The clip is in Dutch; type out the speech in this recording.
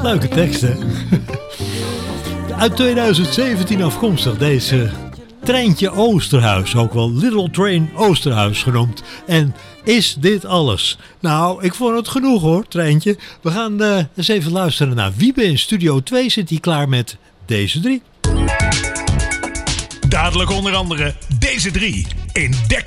Leuke tekst, hè? Uit 2017 afkomstig, deze Treintje Oosterhuis, ook wel Little Train Oosterhuis genoemd. En is dit alles? Nou, ik vond het genoeg hoor, Treintje. We gaan eens even luisteren naar Wiebe in Studio 2. Zit hij klaar met deze 3? Dadelijk onder andere deze 3 in Dek